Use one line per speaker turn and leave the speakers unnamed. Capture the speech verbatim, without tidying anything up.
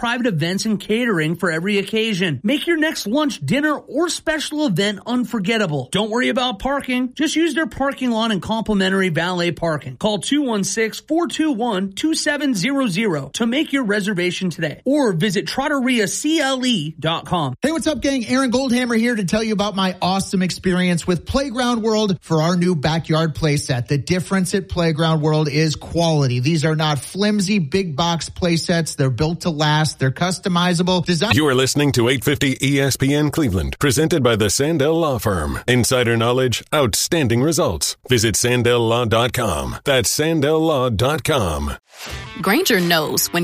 private events and catering for every occasion. Make your next lunch, dinner, or special event unforgettable. Don't worry about parking. Just use their parking lot and complimentary valet parking. Call two one six, four two one, two seven zero zero to make your reservation today, or visit Trattoria C L E dot com.
Hey, what's up, gang? Aaron Goldhammer here to tell you about my awesome experience with Playground World for our new backyard play set. The difference at Playground World is quality. These are not flimsy big box play sets. They're built to last. They're customizable. Design-
you are listening to eight fifty E S P N Cleveland, presented by the Sandell Law Firm. Insider knowledge, outstanding results. Visit Sandell Law dot com. That's Sandell Law dot com.
Grainger knows when